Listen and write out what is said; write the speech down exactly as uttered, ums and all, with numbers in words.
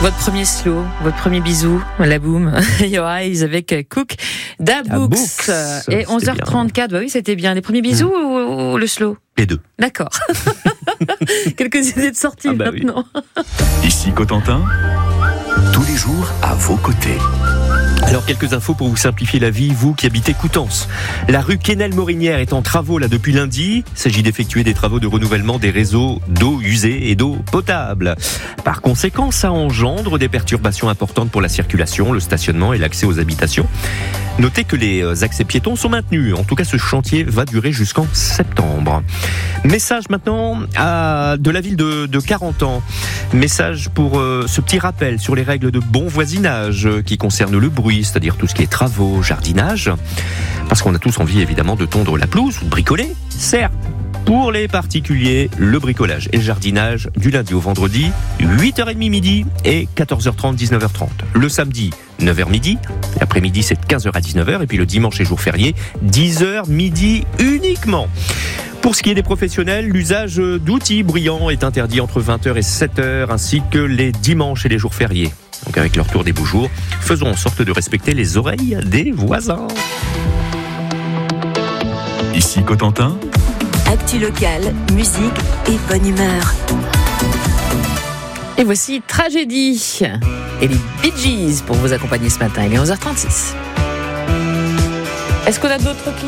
Votre premier slow, votre premier bisou, la boum, Your Eyes avec Cook Da Books. Et onze heures trente-quatre, bah oui, c'était bien. Les premiers bisous mmh. ou, ou le slow ? Les deux. D'accord. Quelques idées de sortie ah bah maintenant. Oui. Ici Cotentin, tous les jours à vos côtés. Alors, quelques infos pour vous simplifier la vie, vous qui habitez Coutances. La rue Quesnel-Morinière est en travaux là depuis lundi. Il s'agit d'effectuer des travaux de renouvellement des réseaux d'eau usée et d'eau potable. Par conséquent, ça engendre des perturbations importantes pour la circulation, le stationnement et l'accès aux habitations. Notez que les accès piétons sont maintenus. En tout cas, ce chantier va durer jusqu'en septembre. Message maintenant à de la ville de, de Carentan. Message pour euh, ce petit rappel sur les règles de bon voisinage qui concernent le bruit, c'est-à-dire tout ce qui est travaux, jardinage. Parce qu'on a tous envie évidemment de tondre la pelouse ou de bricoler, certes. Pour les particuliers, le bricolage et le jardinage du lundi au vendredi, huit heures trente midi et quatorze heures trente, dix-neuf heures trente. Le samedi, neuf heures midi, l'après-midi c'est de quinze heures à dix-neuf heures et puis le dimanche et jour férié, dix heures midi uniquement. Pour ce qui est des professionnels, l'usage d'outils bruyants est interdit entre vingt heures et sept heures ainsi que les dimanches et les jours fériés. Donc avec le retour des beaux jours, faisons en sorte de respecter les oreilles des voisins. Ici Cotentin. Actu locale, musique et bonne humeur. Et voici Tragédie et les Bee Gees pour vous accompagner ce matin. Il est onze heures trente-six. Est-ce qu'on a d'autres clients ?